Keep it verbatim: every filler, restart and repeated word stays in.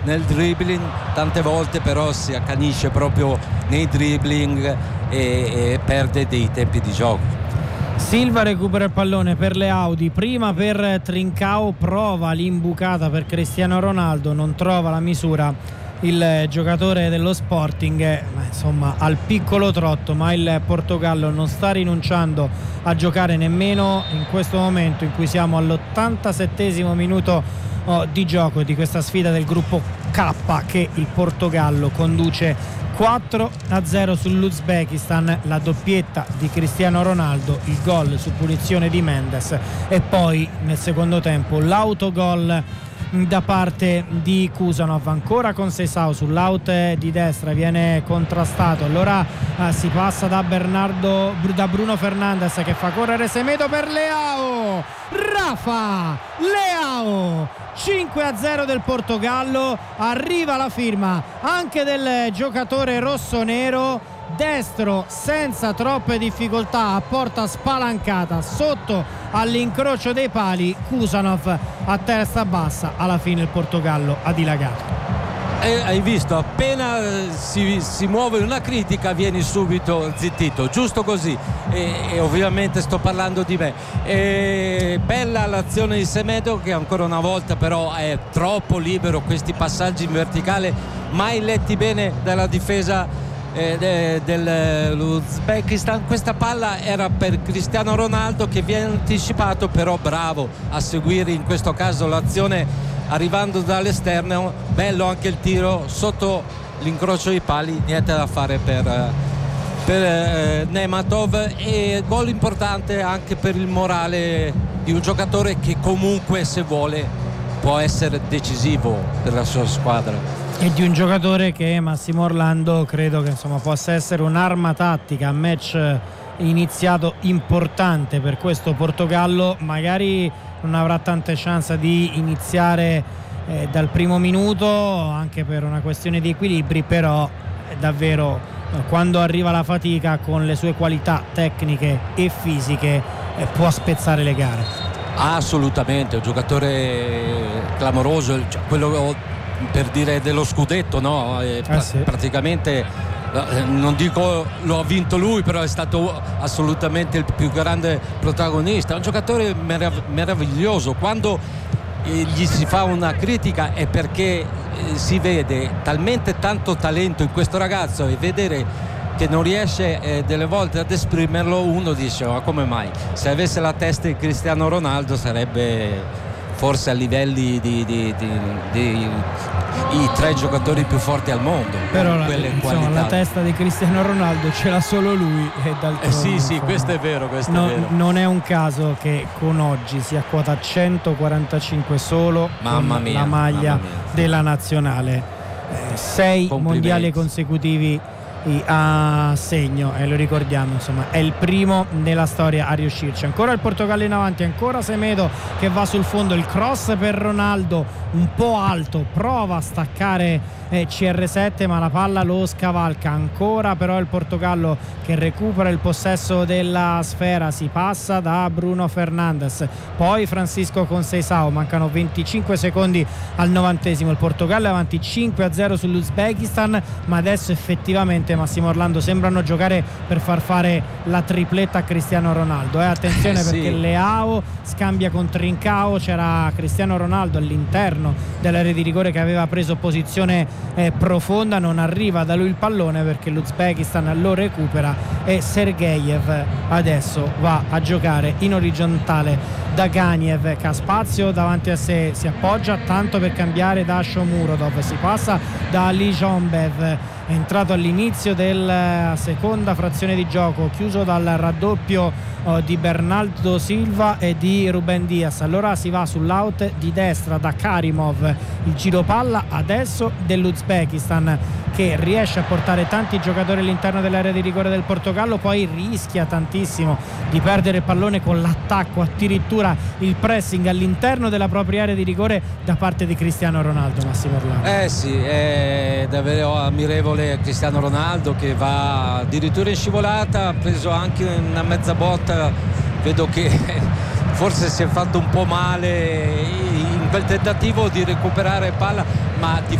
nel dribbling, tante volte però si accanisce proprio nei dribbling e, e perde dei tempi di gioco. Silva recupera il pallone per Leao, prima per Trincao, prova l'imbucata per Cristiano Ronaldo, non trova la misura il giocatore dello Sporting, ma insomma al piccolo trotto, ma il Portogallo non sta rinunciando a giocare nemmeno in questo momento in cui siamo all'ottantasettesimo minuto oh, di gioco di questa sfida del gruppo K, che il Portogallo conduce quattro a zero sull'Uzbekistan, la doppietta di Cristiano Ronaldo, il gol su punizione di Mendes e poi nel secondo tempo l'autogol da parte di Kusanov, ancora con Seisao sull'out di destra, viene contrastato, allora eh, si passa da Bernardo da Bruno Fernandes che fa correre Semedo per Leao, Rafa Leao, cinque a zero del Portogallo, arriva la firma anche del giocatore rossonero, destro senza troppe difficoltà a porta spalancata sotto all'incrocio dei pali, Kusanov a testa bassa, alla fine il Portogallo ha dilagato. E hai visto, appena si, si muove una critica vieni subito zittito, giusto così, e, e ovviamente sto parlando di me. E bella l'azione di Semedo che ancora una volta però è troppo libero, questi passaggi in verticale mai letti bene dalla difesa Eh, de, dell'Uzbekistan. Questa palla era per Cristiano Ronaldo che viene anticipato, però bravo a seguire in questo caso l'azione arrivando dall'esterno, bello anche il tiro sotto l'incrocio dei pali, niente da fare per, per eh, Nematov, e gol importante anche per il morale di un giocatore che comunque se vuole può essere decisivo per la sua squadra. E di un giocatore che Massimo Orlando credo che insomma possa essere un'arma tattica, un match iniziato importante per questo Portogallo, magari non avrà tante chance di iniziare eh, dal primo minuto anche per una questione di equilibri, però è davvero eh, quando arriva la fatica con le sue qualità tecniche e fisiche eh, può spezzare le gare. Assolutamente, un giocatore clamoroso, cioè, quello per dire dello scudetto, no? Eh, eh sì. Praticamente eh, non dico lo ha vinto lui, però è stato assolutamente il più grande protagonista, un giocatore merav- meraviglioso. Quando eh, gli si fa una critica è perché eh, si vede talmente tanto talento in questo ragazzo, e vedere che non riesce eh, delle volte ad esprimerlo, uno dice ma come mai? Se avesse la testa di Cristiano Ronaldo sarebbe forse a livelli di, di, di, di i tre giocatori più forti al mondo, però la, quelle insomma, la testa di Cristiano Ronaldo ce l'ha solo lui, e eh sì sì insomma, questo è vero, questo no, è vero. Non è un caso che con oggi sia quota centoquarantacinque solo mamma con mia, la maglia mamma mia. della nazionale, eh, sei mondiali consecutivi a segno, e lo ricordiamo, insomma è il primo nella storia a riuscirci. Ancora il Portogallo in avanti, ancora Semedo che va sul fondo, il cross per Ronaldo un po' alto, prova a staccare eh, C R sette ma la palla lo scavalca, ancora però il Portogallo che recupera il possesso della sfera, si passa da Bruno Fernandes, poi Francisco con Seisao, mancano venticinque secondi al novantesimo, il Portogallo è avanti cinque a zero sull'Uzbekistan, ma adesso effettivamente Massimo Orlando sembrano giocare per far fare la tripletta a Cristiano Ronaldo, eh, attenzione eh, sì. perché Leao scambia con Trincao, c'era Cristiano Ronaldo all'interno dell'area di rigore che aveva preso posizione eh, profonda, non arriva da lui il pallone perché l'Uzbekistan lo recupera e Sergeyev adesso va a giocare in orizzontale da Ganiev che ha spazio davanti a sé, si appoggia tanto per cambiare da Shomurodov, si passa da Lijombev, è entrato all'inizio della seconda frazione di gioco, chiuso dal raddoppio oh, di Bernardo Silva e di Ruben Dias, allora si va sull'out di destra da Karimov, il giro palla adesso dell'Uzbekistan che riesce a portare tanti giocatori all'interno dell'area di rigore del Portogallo, poi rischia tantissimo di perdere il pallone con l'attacco, addirittura il pressing all'interno della propria area di rigore da parte di Cristiano Ronaldo. Massimo Orlando. Eh sì, è davvero ammirevole Cristiano Ronaldo che va addirittura in scivolata, ha preso anche una mezza botta, vedo che forse si è fatto un po' male in quel tentativo di recuperare palla, ma di